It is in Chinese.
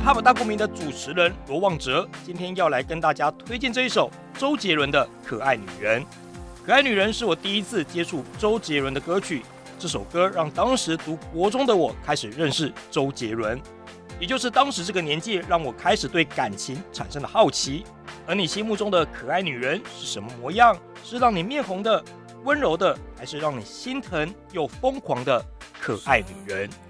Pop 大国民的主持人罗旺哲，今天要来跟大家推荐这一首周杰伦的《可爱女人》。《可爱女人》是我第一次接触周杰伦的歌曲，这首歌让当时读国中的我开始认识周杰伦，也就是当时这个年纪，让我开始对感情产生了好奇。而你心目中的可爱女人是什么模样？是让你面红的、温柔的，还是让你心疼又疯狂的可爱女人？